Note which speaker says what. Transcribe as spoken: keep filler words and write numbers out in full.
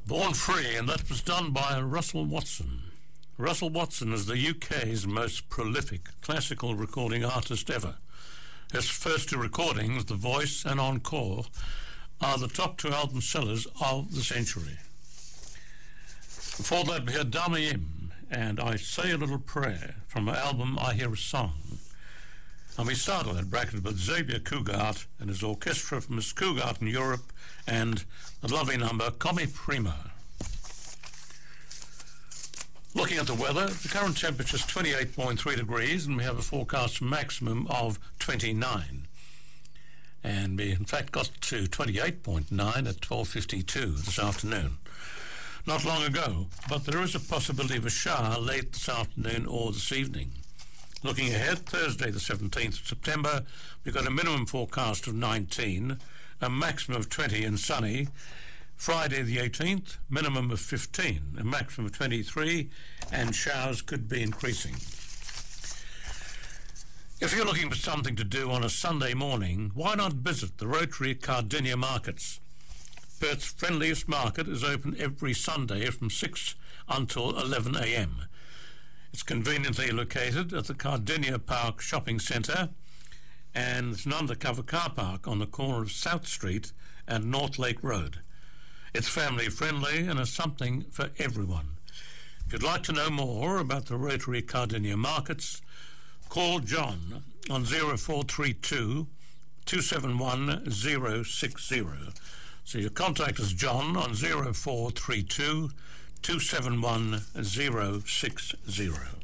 Speaker 1: Born Free, and that was done by Russell Watson. Russell Watson is the U K's most prolific classical recording artist ever. His first two recordings, The Voice and Encore, are the top two album sellers of the century. Before that, we heard Dama Im and I Say a Little Prayer from her album I Hear a Song. And we started that bracket with Xavier Cugat and his orchestra from his Cugat in Europe and the lovely number Come Primo. Looking at the weather, the current temperature is twenty-eight point three degrees and we have a forecast maximum of twenty-nine. And we in fact got to twenty-eight point nine at twelve fifty-two this afternoon. Not long ago, but there is a possibility of a shower late this afternoon or this evening. Looking ahead, Thursday the seventeenth of September, we've got a minimum forecast of nineteen, a maximum of twenty and sunny. Friday the eighteenth, minimum of fifteen, a maximum of twenty-three, and showers could be increasing. If you're looking for something to do on a Sunday morning, why not visit the Rotary Cardinia Markets? Perth's friendliest market is open every Sunday from six until eleven a m. It's conveniently located at the Cardinia Park Shopping Centre, and it's an undercover car park on the corner of South Street and North Lake Road. It's family friendly and has something for everyone. If you'd like to know more about the Rotary Cardinia Markets, call John on zero four three two, two seven one zero six zero. So your contact is John on zero four three two, two seven one zero six zero.